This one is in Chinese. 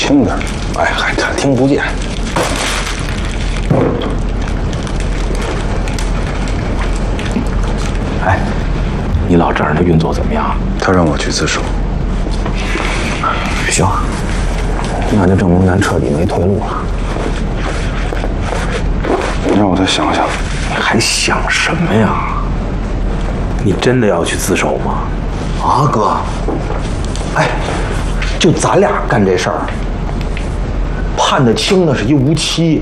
轻点。哎，他听不见。 哎，你老丈人的运作怎么样？ 他让我去自首。 行，那就证明咱彻底没退路了。 你让我再想想。 你还想什么呀？你真的要去自首吗？啊，哥，哎，就咱俩干这事儿，判得轻的是一无期，